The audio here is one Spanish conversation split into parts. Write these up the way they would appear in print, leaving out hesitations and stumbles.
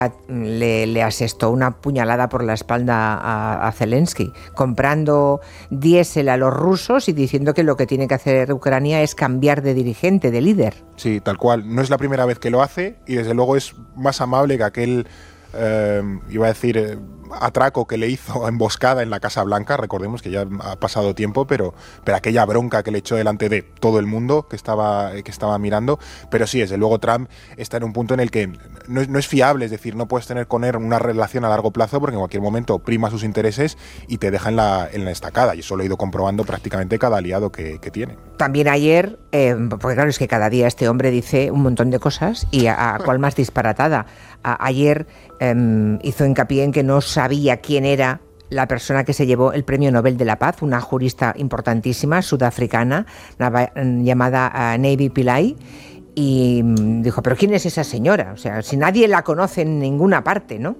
le asestó una puñalada por la espalda a Zelensky, comprando diésel a los rusos y diciendo que lo que tiene que hacer Ucrania es cambiar de dirigente, de líder. Sí, tal cual. No es la primera vez que lo hace y desde luego es más amable que aquel, iba a decir, atraco que le hizo emboscada en la Casa Blanca. Recordemos que ya ha pasado tiempo, pero aquella bronca que le echó delante de todo el mundo que estaba mirando. Pero sí, desde luego Trump está en un punto en el que no es fiable, es decir, no puedes tener con él una relación a largo plazo porque en cualquier momento prima sus intereses y te deja en la estacada. Y eso lo he ido comprobando prácticamente cada aliado que tiene. También ayer, porque claro, es que cada día este hombre dice un montón de cosas y a cuál más disparatada. Ayer hizo hincapié en que no sabía quién era la persona que se llevó el Premio Nobel de la Paz, una jurista importantísima, sudafricana, llamada Navi Pillay, y dijo, ¿pero quién es esa señora? O sea, si nadie la conoce en ninguna parte, ¿no?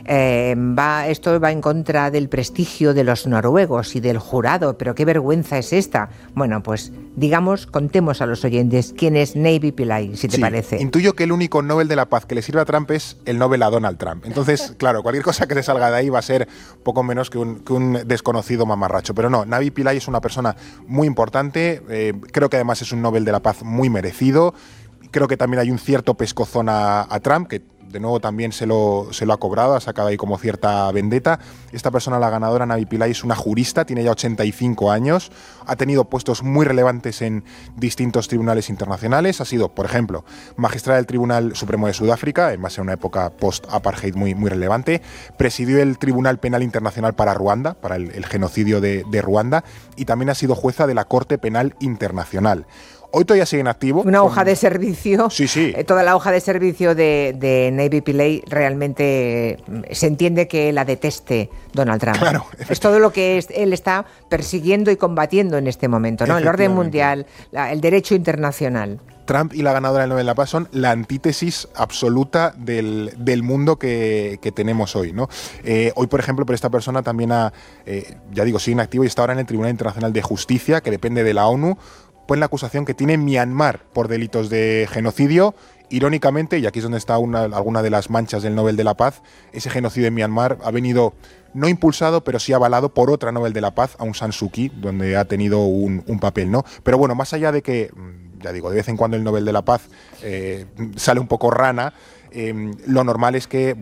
Esto va en contra del prestigio de los noruegos y del jurado, pero qué vergüenza es esta. Bueno, pues contemos a los oyentes quién es Navi Pillay, si te parece. Intuyo que el único Nobel de la Paz que le sirve a Trump es el Nobel a Donald Trump. Entonces, claro, cualquier cosa que te salga de ahí va a ser poco menos que un desconocido mamarracho. Pero no, Navi Pillay es una persona muy importante, creo que además es un Nobel de la Paz muy merecido. Creo que también hay un cierto pescozón a Trump, que de nuevo también se lo ha cobrado, ha sacado ahí como cierta vendetta. Esta persona, la ganadora, Navi Pillay, es una jurista, tiene ya 85 años, ha tenido puestos muy relevantes en distintos tribunales internacionales, ha sido, por ejemplo, magistrada del Tribunal Supremo de Sudáfrica, en base a una época post-apartheid muy relevante, presidió el Tribunal Penal Internacional para Ruanda, para el genocidio de Ruanda, y también ha sido jueza de la Corte Penal Internacional. Hoy todavía sigue en activo. Una hoja de servicio. Sí. Toda la hoja de servicio de Navi Pillay realmente se entiende que la deteste Donald Trump. Claro. Es todo lo que él está persiguiendo y combatiendo en este momento, ¿no? El orden mundial, el derecho internacional. Trump y la ganadora del Nobel de la Paz son la antítesis absoluta del mundo que tenemos hoy, ¿no? Hoy, por ejemplo, pero esta persona también sigue en activo y está ahora en el Tribunal Internacional de Justicia, que depende de la ONU, pues la acusación que tiene Myanmar por delitos de genocidio. Irónicamente, y aquí es donde está alguna de las manchas del Nobel de la Paz, ese genocidio en Myanmar ha venido no impulsado, pero sí avalado por otra Nobel de la Paz, Aung San Suu Kyi, donde ha tenido un papel, ¿no? Pero bueno, más allá de que, de vez en cuando el Nobel de la Paz sale un poco rana, lo normal es que,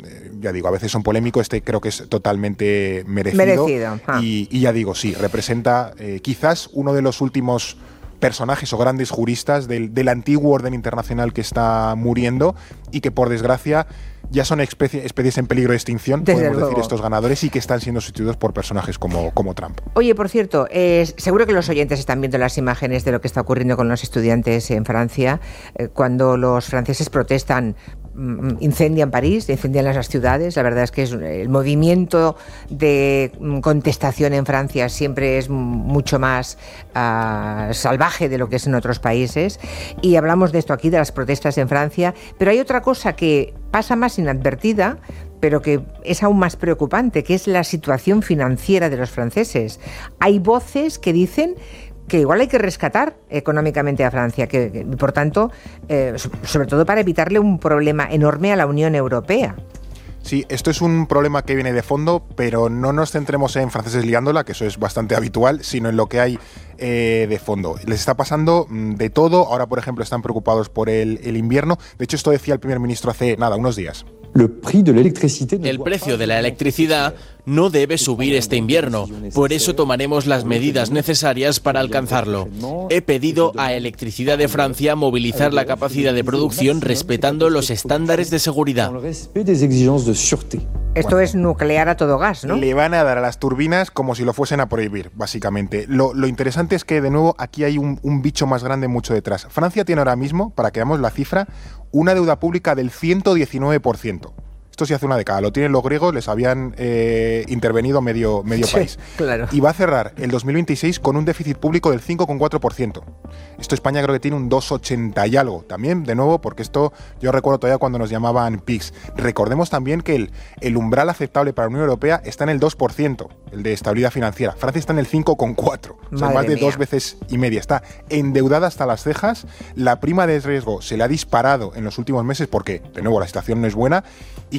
a veces son polémicos, creo que es totalmente merecido. Y sí, representa quizás uno de los últimos personajes o grandes juristas del antiguo orden internacional que está muriendo y que, por desgracia, ya son especies en peligro de extinción, podemos decir, estos ganadores, y que están siendo sustituidos por personajes como Trump. Oye, por cierto, seguro que los oyentes están viendo las imágenes de lo que está ocurriendo con los estudiantes en Francia, cuando los franceses protestan, incendian París, incendian las ciudades. La verdad es que el movimiento de contestación en Francia siempre es mucho más salvaje de lo que es en otros países, y hablamos de esto aquí, de las protestas en Francia, pero hay otra cosa que pasa más inadvertida, pero que es aún más preocupante, que es la situación financiera de los franceses. Hay voces que dicen que igual hay que rescatar económicamente a Francia, que por tanto, sobre todo para evitarle un problema enorme a la Unión Europea. Sí, esto es un problema que viene de fondo, pero no nos centremos en franceses liándola, que eso es bastante habitual, sino en lo que hay de fondo. Les está pasando de todo. Ahora, por ejemplo, están preocupados por el invierno. De hecho, esto decía el primer ministro hace unos días. El precio de la electricidad no debe subir este invierno, por eso tomaremos las medidas necesarias para alcanzarlo. He pedido a Electricidad de Francia movilizar la capacidad de producción respetando los estándares de seguridad. Esto es nuclear a todo gas, ¿no? Le van a dar a las turbinas como si lo fuesen a prohibir, básicamente. Lo interesante es que, de nuevo, aquí hay un bicho más grande mucho detrás. Francia tiene ahora mismo, para que veamos la cifra, una deuda pública del 119%. Esto sí hace una década. Lo tienen los griegos, les habían intervenido medio país. Claro. Y va a cerrar el 2026 con un déficit público del 5,4%. Esto España creo que tiene un 2,80 y algo. También, de nuevo, porque esto yo recuerdo todavía cuando nos llamaban PIGS. Recordemos también que el umbral aceptable para la Unión Europea está en el 2%, el de estabilidad financiera. Francia está en el 5,4%. O sea, más de 2 veces y media. Está endeudada hasta las cejas. La prima de riesgo se le ha disparado en los últimos meses porque, de nuevo, la situación no es buena. Y